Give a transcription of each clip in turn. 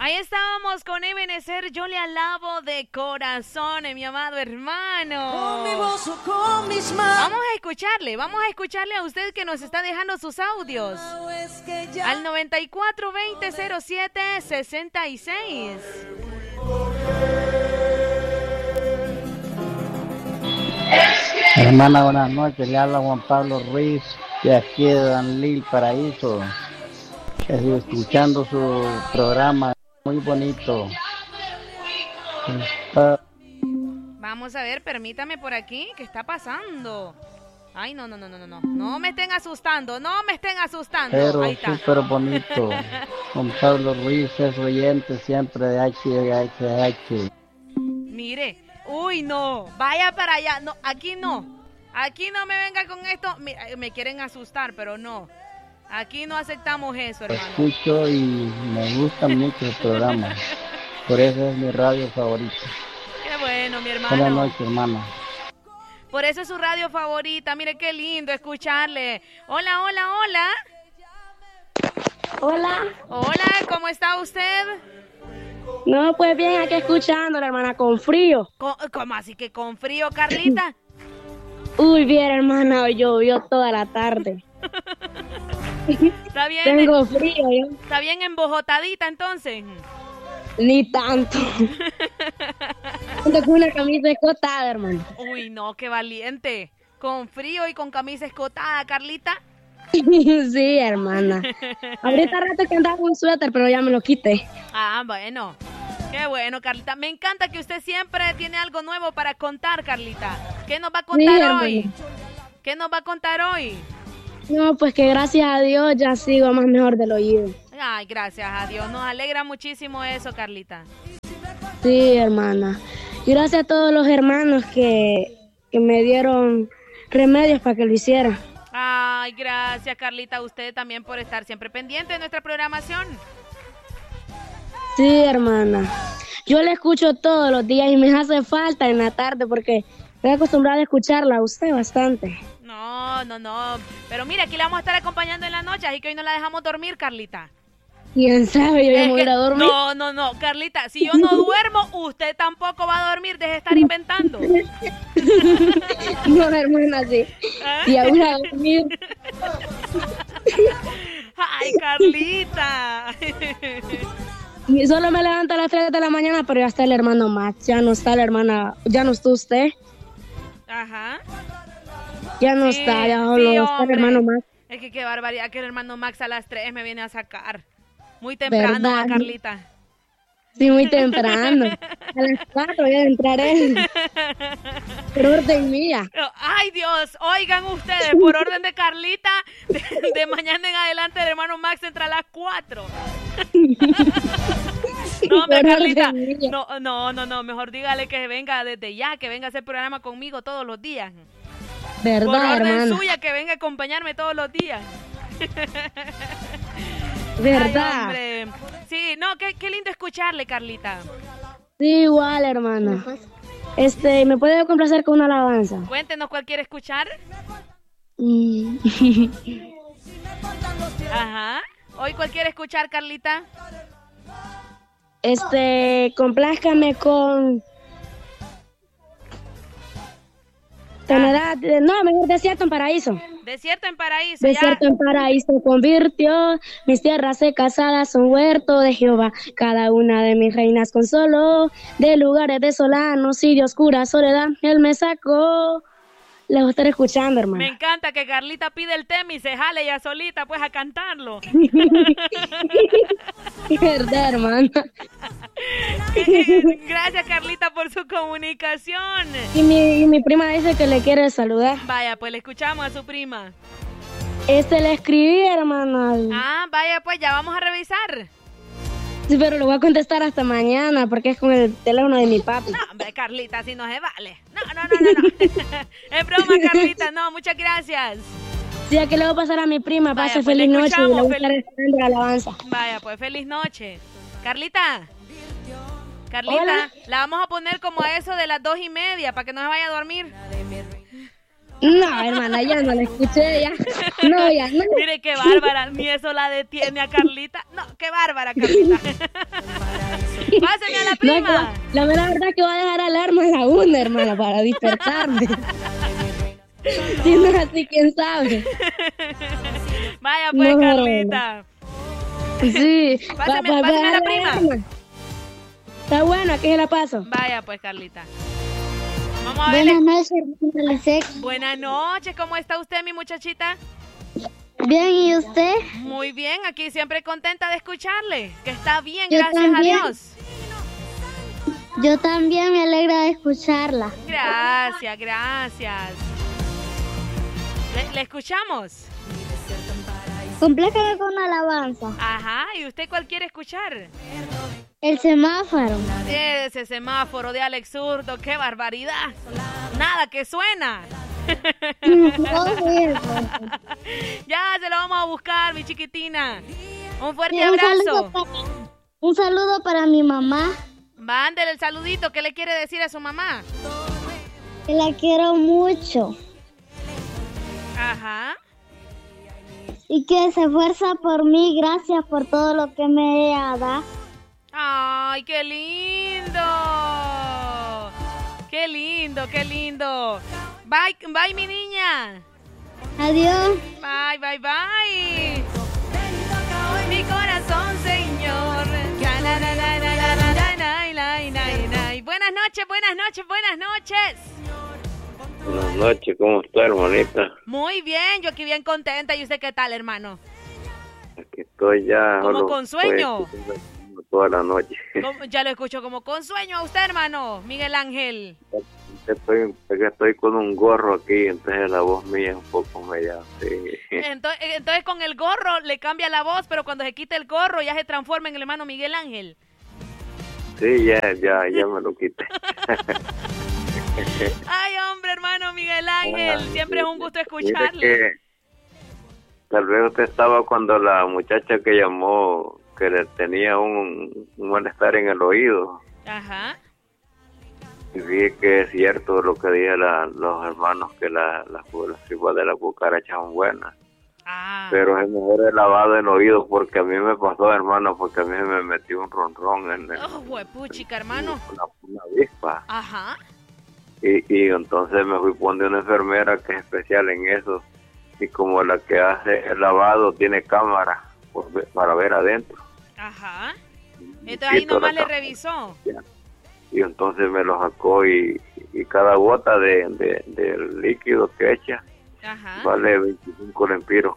Ahí estábamos con Ebenezer, yo le alabo de corazón, mi amado hermano. Con mi voz o con mis manos. Vamos a escucharle a usted que nos está dejando sus audios. Al 94-20-07-66. Hermana, buenas noches. Le habla Juan Pablo Ruiz de aquí de Danlil, Paraíso. Estoy escuchando su programa, muy bonito. Vamos a ver, permítame por aquí, ¿qué está pasando? Ay, no, no me estén asustando, Pero ahí está. súper bonito. Juan Pablo Ruiz es oyente siempre de HHH. Mire, uy, no, vaya para allá, no, aquí no me venga con esto, mira, me quieren asustar, pero no, aquí no aceptamos eso, hermano. Escucho y me gusta mucho el programa, por eso es mi radio favorita. Qué bueno, mi hermano. Buenas noches, hermana. Por eso es su radio favorita, mire qué lindo escucharle. Hola. Hola, ¿cómo está usted? No, pues bien, aquí escuchando, hermana, con frío. ¿Cómo así que con frío, Carlita? Uy, bien, hermana, hoy llovió toda la tarde. ¿Está bien? Tengo frío, yo. ¿Está bien embojotadita entonces? Ni tanto. Ando con una camisa escotada, hermano. Uy, no, qué valiente. Con frío y con camisa escotada, Carlita. Sí, hermana. Ahorita rato que andaba con un suéter, pero ya me lo quité. Ah, bueno. Qué bueno, Carlita. Me encanta que usted siempre tiene algo nuevo para contar, Carlita. ¿Qué nos va a contar hoy? Hermana. ¿Qué nos va a contar hoy? No, pues que gracias a Dios ya sigo más mejor del oído. Ay, gracias a Dios. Nos alegra muchísimo eso, Carlita. Sí, hermana. Y gracias a todos los hermanos que me dieron remedios para que lo hiciera. Ay, gracias, Carlita, a usted también por estar siempre pendiente de nuestra programación. Sí, hermana. Yo la escucho todos los días y me hace falta en la tarde porque estoy acostumbrada a escucharla a usted bastante. No. Pero mira, aquí la vamos a estar acompañando en la noche, así que hoy no la dejamos dormir, Carlita. ¿Quién sabe? Yo ya me voy a ir a dormir. No, Carlita, si yo no duermo, usted tampoco va a dormir, deje de estar inventando. No, hermana, sí. Y a ir a dormir. Ay, Carlita. Y solo me levanto a las 3 de la mañana, pero ya está el hermano Max. Ya no está la hermana, ya no está usted. Ajá. Ya no está, ya solo está el hermano Max. Es que qué barbaridad que el hermano Max a las 3 me viene a sacar. Muy temprano, ¿verdad? Carlita. Sí, muy temprano. A las 4 ya entraré. Por orden mía. Ay, Dios, oigan ustedes, por orden de Carlita, de mañana en adelante el hermano Max entra a las 4. No, Carlita, no, mejor dígale que venga desde ya, que venga a hacer programa conmigo todos los días. ¿Verdad, por orden hermana? suya, que venga a acompañarme todos los días. ¿Verdad? Ay, hombre. Sí, no, qué lindo escucharle, Carlita. Sí, igual, hermana. ¿Me puede complacer con una alabanza? Cuéntenos cuál quiere escuchar. Ajá. ¿Hoy cuál quiere escuchar, Carlita? Complázcame con... No, mejor Desierto en Paraíso. Desierto en Paraíso. Desierto en Paraíso convirtió, mis tierras secasadas son huerto de Jehová, cada una de mis reinas consoló, de lugares desolanos y de oscura soledad, él me sacó. Les voy a estar escuchando, hermano. Me encanta que Carlita pide el tema y se jale ya solita, pues, a cantarlo. ¿Verdad, hermana? Gracias, Carlita, por su comunicación. Y mi prima dice que le quiere saludar. Vaya, pues, le escuchamos a su prima. Le escribí, hermana. Ah, vaya, pues, ya vamos a revisar. Sí, pero lo voy a contestar hasta mañana porque es con el teléfono de mi papi. No, hombre, Carlita, así no se vale. No. Es broma, Carlita, no, muchas gracias. Sí, aquí le voy a pasar a mi prima. Vaya, Pase pues, feliz noche y le voy a estar esperando la alabanza. Vaya, pues, feliz noche. Carlita, Hola. la vamos a poner como a eso de las 2:30 para que no se vaya a dormir. No, hermana, ya no la escuché, ya. No, ya no. Mire qué bárbara, ni eso la detiene a Carlita. No, qué bárbara, Carlita. Páseme a la prima. No, la verdad que va a dejar alarma a la 1, hermana, para despertarme. Si no es así, quién sabe. Vaya pues, no, Carlita. Sí. Pásame a la prima. Alarma. Está bueno, aquí se la paso. Vaya pues, Carlita. Vamos a ver. Buenas noches, Buenas noches, ¿cómo está usted, mi muchachita? Bien, ¿y usted? Muy bien, aquí siempre contenta de escucharle. Que está bien, Yo gracias también. a Dios. Yo también me alegra de escucharla. Gracias. ¿Le escuchamos? Complázcame con una alabanza. Ajá, ¿y usted cuál quiere escuchar? El semáforo. Ese semáforo de Alex Zurdo, qué barbaridad. Nada que suena. Ya se lo vamos a buscar, mi chiquitina. Un fuerte abrazo. Un saludo para mi mamá. Mándele el saludito. ¿Qué le quiere decir a su mamá? Que la quiero mucho. Ajá. Y que se esfuerza por mí. Gracias por todo lo que me ha dado. ¡Ay, qué lindo! ¡Qué lindo, qué lindo! Bye, mi niña. Adiós. Bye. Mi corazón, Señor. Buenas noches. Buenas noches, ¿cómo está, hermanita? Muy bien, yo aquí bien contenta. ¿Y usted qué tal, hermano? Aquí estoy ya. ¿Como con sueño? Toda la noche. Ya lo escucho como con sueño a usted, hermano, Miguel Ángel. Estoy con un gorro aquí, entonces la voz mía es un poco media. Sí. Entonces con el gorro le cambia la voz, pero cuando se quita el gorro ya se transforma en el hermano Miguel Ángel. Sí, ya me lo quité. Ay, hombre, hermano Miguel Ángel, siempre es un gusto escucharle. Tal vez usted estaba cuando la muchacha que llamó, que le tenía un malestar en el oído. Ajá. Y vi que es cierto lo que dije los hermanos, que las tripas de la cucaracha son buenas. Ah. Pero es mejor el lavado en oído, porque a mí me pasó, hermano, porque a mí me metió un ronrón en el... Oh, huepuchica, hermano. Una avispa. Ajá. Y entonces me fui poniendo una enfermera que es especial en eso. Y como la que hace el lavado tiene cámara para ver adentro. Ajá. Entonces ahí nomás le revisó. Y entonces me lo sacó y cada gota de líquido que echa, ajá, vale 25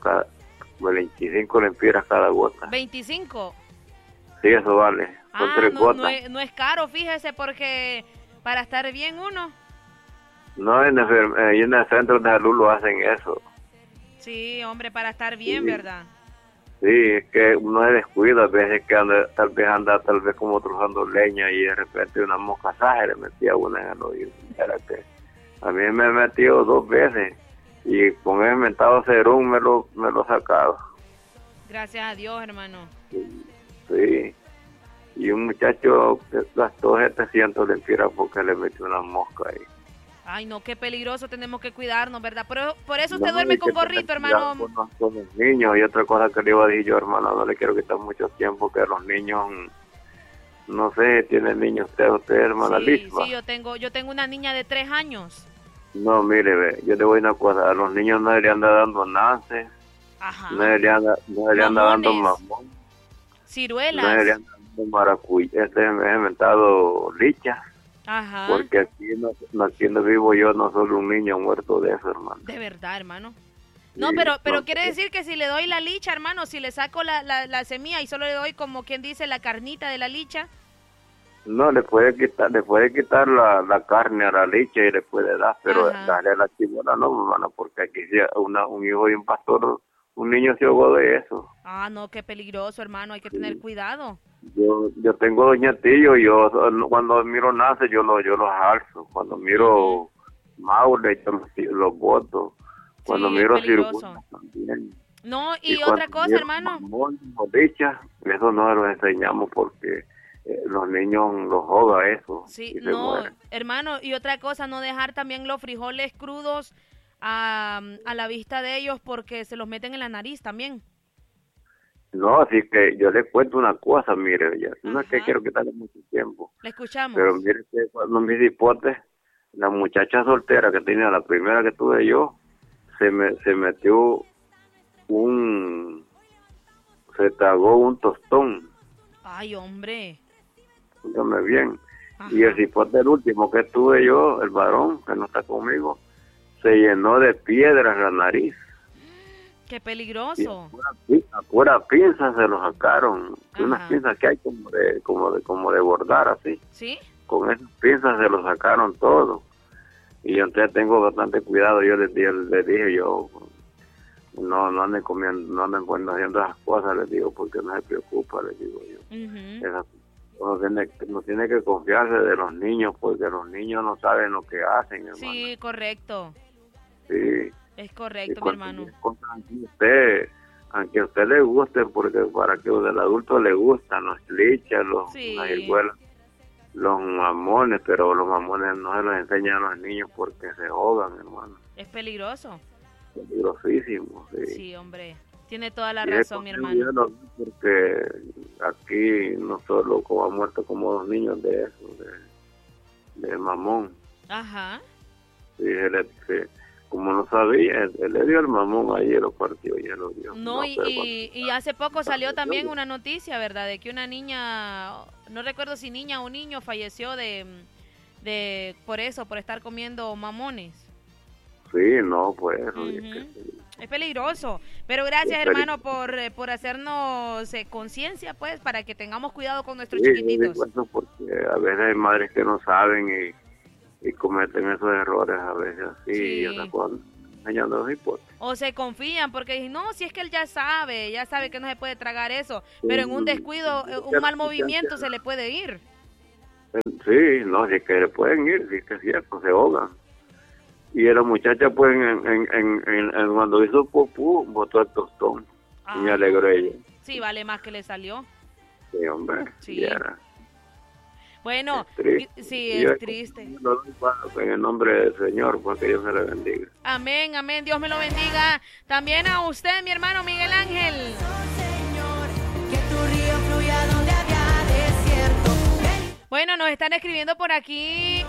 lempiras cada gota. 25. Sí, eso vale. Son 3 gotas. No es caro, fíjese, porque para estar bien uno. No, en el centro de salud lo hacen eso. Sí, hombre, para estar bien, sí. ¿Verdad? Sí, es que uno se descuida, a veces que tal vez como trozando leña y de repente una mosca le metía una en el oído. Era que a mí me metió 2 veces y con el mentado serum me lo sacaba. Gracias a Dios, hermano. Sí. Y un muchacho gastó 700 lempiras porque le metió una mosca ahí. Ay, no, qué peligroso, tenemos que cuidarnos, ¿verdad? Pero por eso usted duerme con gorrito, hermano. Con los niños, y otra cosa que le iba a decir yo, hermano, no le quiero quitar mucho tiempo, que los niños, no sé, ¿tienen niños usted, hermana Lisba? Sí, yo tengo una niña de 3 años. No, mire, yo le voy a decir una cosa, a los niños no le anda dando nances, ajá, no le anda dando mamón, ciruelas, no le anda dando maracuyá, es inventado lichas. Ajá. Porque aquí no vivo yo, no soy un niño muerto de eso, hermano. De verdad, hermano. No, sí, pero quiere decir que si le doy la licha, hermano, si le saco la semilla y solo le doy, como quien dice, la carnita de la licha. No, le puede quitar la carne a la licha y le puede dar, pero darle a la chibola no, hermano, porque aquí un hijo de un pastor, un niño se ahogó de eso. Ah, no, qué peligroso, hermano, hay que tener cuidado. Yo tengo doña Tío, yo cuando miro nace yo los alzo, cuando miro maule yo los boto, cuando miro cirugía también. No, y otra cosa, hermano. Dicha, eso no lo enseñamos porque los niños los joda eso. Sí, no, hermano, y otra cosa, no dejar también los frijoles crudos a la vista de ellos porque se los meten en la nariz también. No, así que yo le cuento una cosa, mire, ya, no es que Ajá. quiero quitarle mucho tiempo, Le escuchamos. pero mire que cuando mis hipotes, la muchacha soltera que tenía, la primera que tuve yo, se metió se tragó un tostón, Ay, hombre. escúchame bien, Ajá. y el cipote, el último que tuve yo, el varón, que no está conmigo, se llenó de piedras la nariz. Qué Y peligroso. a pura pinza se lo sacaron, unas Ajá. pinzas que hay como de bordar así, ¿Sí? con esas pinzas se lo sacaron todo. Y yo entonces tengo bastante cuidado, yo les dije yo, no anden comiendo, no anden haciendo esas cosas, les digo, porque no se preocupa, les digo yo. Ujú. Uno tiene que confiarse de los niños, porque los niños no saben lo que hacen, hermano. Sí, correcto. Sí. Es Y correcto, mi cuando hermano. las cosas aunque a usted le guste, porque para que al adulto le gustan los lichas, Sí. las hijuelas, los mamones, pero los mamones no se los enseñan a los niños porque se ahogan, hermano. Es peligroso. Peligrosísimo, sí. Sí, hombre. Tiene toda la Y ese razón, mi consejo hermano. yo lo doy porque aquí no solo como han muerto como 2 niños de eso, de mamón. Ajá. Sí, como no sabía, él le dio el mamón ahí, lo partió y él lo dio. No, pero y hace poco salió también una noticia, ¿verdad? De que una niña, no recuerdo si niña o niño, falleció por eso, por estar comiendo mamones. sí, no, pues eso. Ujú. Y es que- Es peligroso, pero gracias, Es hermano, por hacernos conciencia, pues, para que tengamos cuidado con nuestros sí, yo chiquititos. digo eso porque a veces hay madres que no saben y cometen esos errores a veces así, Sí. y otras cosas, enseñando a los hipótesis. O se confían porque dicen, no, si es que él ya sabe que no se puede tragar eso, pero en un descuido, un mal movimiento se le puede ir. Sí, no, si es que le pueden ir, si es que es cierto, se ahogan. Y la muchacha, pues, cuando hizo popú, botó el tostón. Y me Ay, alegró ella. sí, vale más que le salió. Sí, hombre. Sí. Y era. Bueno, Es triste. sí, Y yo es triste. lo doy en el nombre del Señor, porque Dios se le bendiga. Amén, amén, Dios me lo bendiga. También a usted, mi hermano Miguel Ángel. Señor, que tu río fluya donde había desierto. Bueno, nos están escribiendo por aquí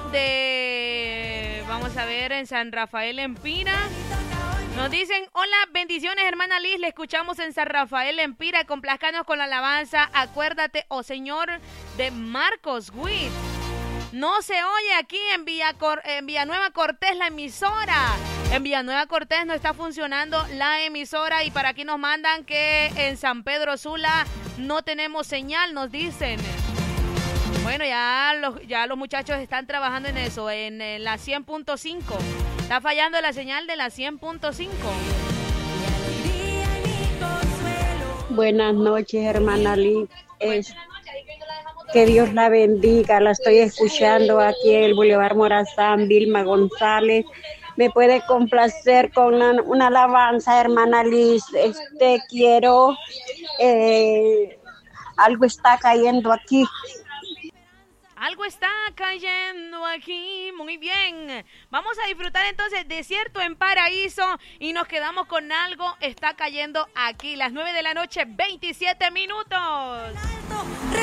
vamos a ver, en San Rafael Empira. Nos dicen, hola, bendiciones, hermana Liz, le escuchamos en San Rafael Empira, complazcanos con la alabanza, acuérdate, oh Señor, de Marcos Witt. No se oye aquí en Villanueva Cortés la emisora. En Villanueva Cortés no está funcionando la emisora y para aquí nos mandan que en San Pedro Sula no tenemos señal, nos dicen. Bueno, ya los muchachos están trabajando en eso, en la 100.5. Está fallando la señal de la 100.5. Buenas noches, hermana Liz. Que Dios la bendiga. La estoy escuchando aquí en el Boulevard Morazán, Vilma González. Me puede complacer con una alabanza, hermana Liz. Quiero... algo está cayendo aquí. Algo está cayendo aquí, muy bien. Vamos a disfrutar entonces Desierto en Paraíso y nos quedamos con Algo está cayendo aquí, las 9 de la noche, 27 minutos.